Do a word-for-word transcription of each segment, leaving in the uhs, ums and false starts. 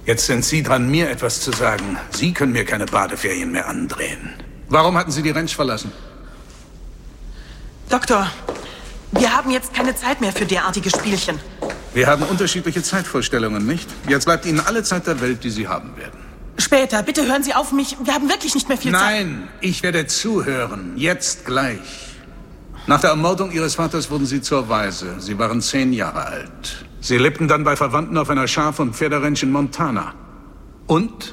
Jetzt sind Sie dran, mir etwas zu sagen. Sie können mir keine Badeferien mehr andrehen. Warum hatten Sie die Ranch verlassen? Doktor, wir haben jetzt keine Zeit mehr für derartige Spielchen. Wir haben unterschiedliche Zeitvorstellungen, nicht? Jetzt bleibt Ihnen alle Zeit der Welt, die Sie haben werden. Später, bitte hören Sie auf mich. Wir haben wirklich nicht mehr viel Zeit. Nein, ich werde zuhören. Jetzt gleich. Nach der Ermordung Ihres Vaters wurden Sie zur Waise. Sie waren zehn Jahre alt. Sie lebten dann bei Verwandten auf einer Schaf- und Pferderanch in Montana. Und?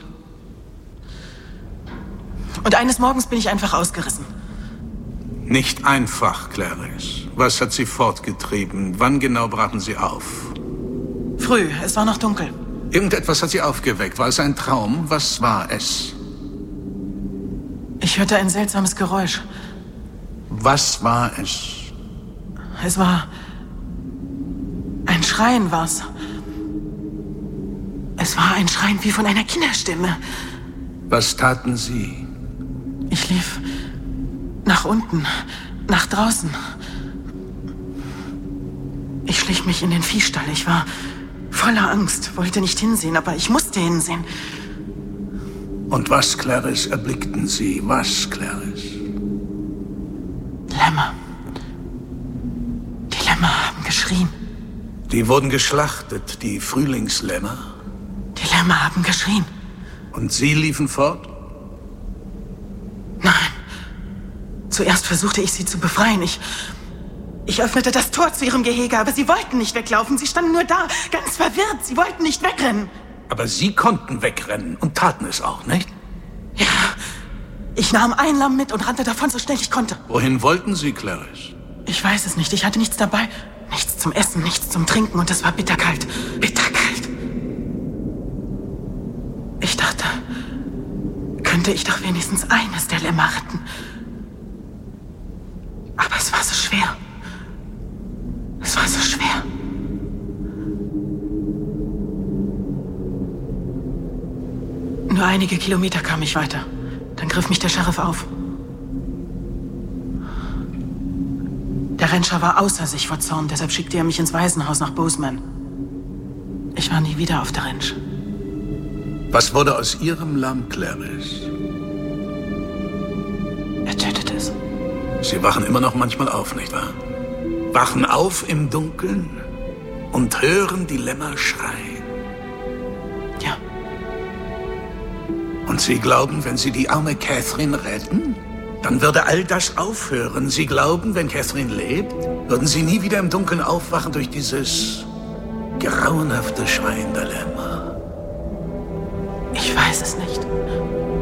Und eines Morgens bin ich einfach ausgerissen. Nicht einfach, Clarice. Was hat Sie fortgetrieben? Wann genau brachen Sie auf? Früh, es war noch dunkel. Irgendetwas hat Sie aufgeweckt. War es ein Traum? Was war es? Ich hörte ein seltsames Geräusch. Was war es? Es war... ein Schreien war's. Es war ein Schreien wie von einer Kinderstimme. Was taten Sie? Ich lief nach unten, nach draußen. Ich schlich mich in den Viehstall. Ich war voller Angst, wollte nicht hinsehen, aber ich musste hinsehen. Und was, Clarice, erblickten Sie? Was, Clarice? Lämmer. Die Lämmer haben geschrien. Die wurden geschlachtet, die Frühlingslämmer. Die Lämmer haben geschrien. Und Sie liefen fort? Nein. Zuerst versuchte ich sie zu befreien. Ich... Ich öffnete das Tor zu ihrem Gehege, aber sie wollten nicht weglaufen. Sie standen nur da, ganz verwirrt. Sie wollten nicht wegrennen. Aber Sie konnten wegrennen und taten es auch, nicht? Ja. Ich nahm ein Lamm mit und rannte davon, so schnell ich konnte. Wohin wollten Sie, Clarice? Ich weiß es nicht. Ich hatte nichts dabei. Nichts zum Essen, nichts zum Trinken und es war bitterkalt. Bitterkalt. Ich dachte, könnte ich doch wenigstens eines der Lämmer retten. Aber es war so schwer. Es war so schwer. Nur einige Kilometer kam ich weiter. Dann griff mich der Sheriff auf. Der Rancher war außer sich vor Zorn, deshalb schickte er mich ins Waisenhaus nach Bozeman. Ich war nie wieder auf der Ranch. Was wurde aus Ihrem Lamm, Clarice? Er tötete es. Sie wachen immer noch manchmal auf, nicht wahr? Wachen auf im Dunkeln und hören die Lämmer schreien. Ja. Und Sie glauben, wenn Sie die arme Catherine retten, dann würde all das aufhören. Sie glauben, wenn Catherine lebt, würden Sie nie wieder im Dunkeln aufwachen durch dieses grauenhafte Schreien der Lämmer. Ich weiß es nicht.